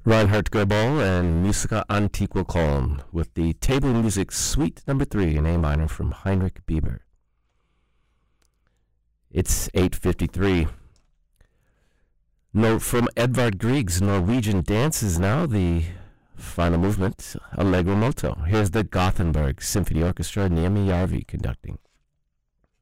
Reinhard Goebel and Musica Antiqua Calm with the Table Music Suite No. 3 in A minor from Heinrich Bieber. It's 8:53. Note from Edvard Grieg's Norwegian Dances now, the final movement, Allegro Molto. Here's the Gothenburg Symphony Orchestra, Niemi Järvi conducting.